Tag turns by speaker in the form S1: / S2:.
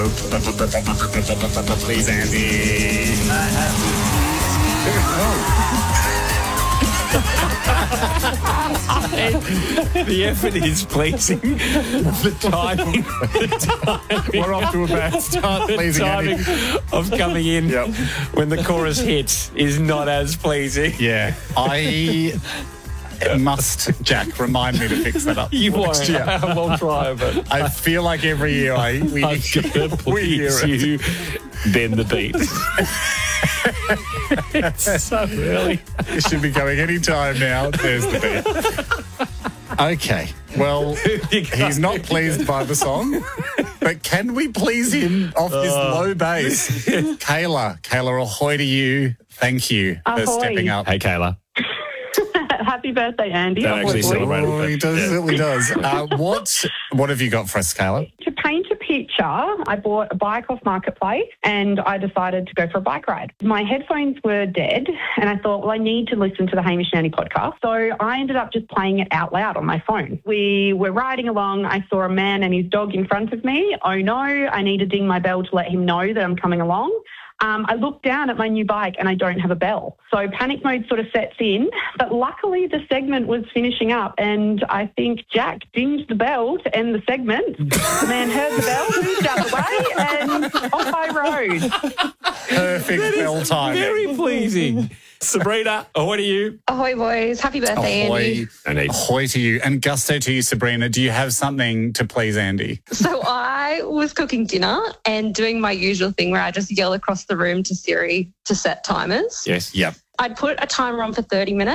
S1: Please, Andy. The effort is pleasing. The timing.
S2: We're off to a bad start.
S1: The timing of coming in when the chorus hits is not as pleasing.
S2: Yeah, I must, Jack, remind me to fix that up.
S1: You won't.
S2: next year.
S1: I will try, but
S2: I feel like every year we
S1: I'm going to please you. Then the beat. It's so early.
S2: It should be going any time now. There's the beat. Okay, well, he's not pleased by the song, but can we please him off his low bass? Kayla, ahoy to you. Thank you for stepping up.
S1: Hey, Kayla.
S3: Happy birthday, Andy.
S1: Don't actually celebrate
S2: Oh, he does, certainly does. What have you got for us, Kayla?
S3: To paint a picture, I bought a bike off Marketplace and I decided to go for a bike ride. My headphones were dead and I thought, well, I need to listen to the Hamish and Andy podcast. So I ended up just playing it out loud on my phone. We were riding along. I saw a man and his dog in front of me. Oh, no, I need to ding my bell to let him know that I'm coming along. I looked down at my new bike and I don't have a bell. So panic mode sort of sets in. But luckily the segment was finishing up and I think Jack dinged the bell to end the segment. The man heard the bell, moved out the way and off I rode.
S2: Perfect bell time.
S1: Very pleasing. Sabrina, ahoy to you.
S4: Ahoy, boys. Happy birthday, Andy.
S2: Ahoy to you. And gusto to you, Sabrina. Do you have something to please Andy?
S4: So I was cooking dinner and doing my usual thing where I just yell across the room to Siri to set timers.
S1: Yes.
S2: Yep.
S4: I'd put a timer on for 30 minutes.